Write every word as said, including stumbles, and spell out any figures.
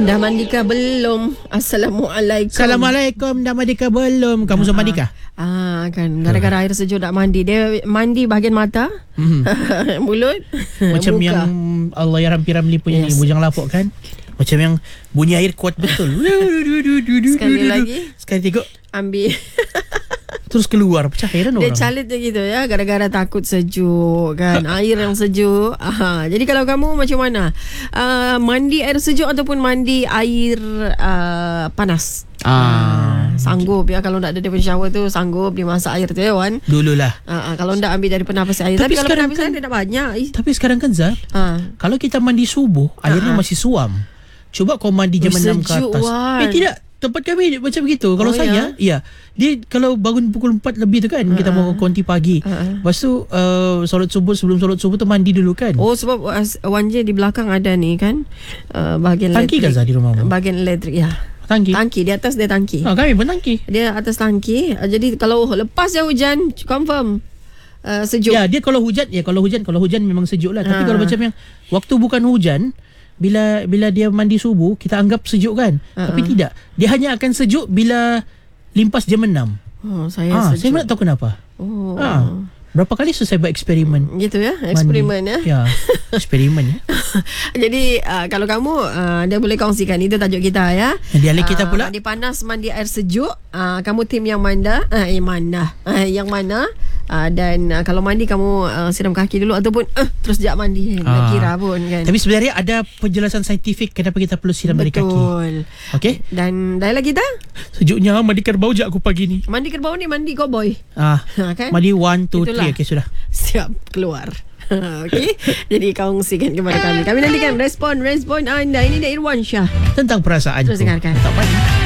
Dah mandikah belum? Assalamualaikum. Assalamualaikum. Dah mandikah belum? Kamu sudah mandikah? Ah, kan gara-gara air sejuk tak mandi. Dia mandi bahagian mata, mm-hmm. mulut, macam muka. Yang Allah ya Rampi Ramli punya yes. ni, Bujang Lapok kan. Macam yang bunyi air kuat betul. Sekali lagi. Sekali tengok. Ambil. Terus keluar. Pecah heran orang. Dia calit je gitu ya. Gara-gara takut sejuk kan. Air yang sejuk. Aha. Jadi kalau kamu macam mana? Uh, mandi air sejuk ataupun mandi air uh, panas? Ah, sanggup ya. Kalau tak ada dia shower tu, sanggup dimasak air tu ya Wan. Dululah. Uh, uh, kalau tak ambil dari penapis air. Tapi, Tapi kalau penapis kan, air dia tak banyak. Tapi sekarang kan Zah, uh. kalau kita mandi subuh, airnya uh-uh. masih suam. Coba kau mandi jam enam ke atas. Wan. Eh tidak. Tempat kami macam begitu. Kalau oh, saya, ya? ya. Dia kalau bangun pukul empat lebih tu kan, uh-huh. kita mau konti pagi. Uh-huh. Lepas tu, uh, solat subuh, sebelum solat subuh tu mandi dulu kan. Oh, sebab uh, Wanja di belakang ada ni kan, uh, bahagian tangki elektrik. Tangki kan Zah di rumahmu? Bahagian elektrik, ya. Tangki? Tangki, di atas dia tangki. Oh, kami pun tangki. Dia atas tangki. Uh, jadi kalau lepas je hujan, confirm uh, sejuk. Ya, dia kalau hujan, ya kalau hujan, kalau hujan memang sejuk lah. Tapi uh. kalau macam yang waktu bukan hujan, Bila bila dia mandi subuh, kita anggap sejuk kan. Uh-uh. Tapi tidak. Dia hanya akan sejuk bila limpas jam enam. Oh, saya ha, sejuk. Saya tak tahu kenapa. Oh. Ha, berapa kali saya buat eksperimen. Gitu ya? Eksperimen mandi. ya? Ya, eksperimen ya. Jadi, uh, kalau kamu, uh, dia boleh kongsikan. Itu tajuk kita ya. Dialek kita pula. Uh, mandi panas, mandi air sejuk. Uh, kamu tim yang mana? Uh, eh, mana? Uh, yang mana? Uh, dan uh, kalau mandi kamu uh, siram kaki dulu ataupun uh, terus sekejap mandi. Tak ah. kira pun kan. Tapi sebenarnya ada penjelasan saintifik kenapa kita perlu siram dari kaki. Betul. Okey. Dan dialog kita? Sejuknya mandi kerbau je aku pagi ni. Mandi kerbau ni mandi cowboy. Ah. Ha, kan? Mandi one, two, Itulah. three. Okey, sudah. Siap keluar. Okey. Jadi kongsikan kepada kami. Kami nantikan respon respon anda. Ini dia Irwan Shah. Tentang perasaan. Terus dengarkan. Tak pagi.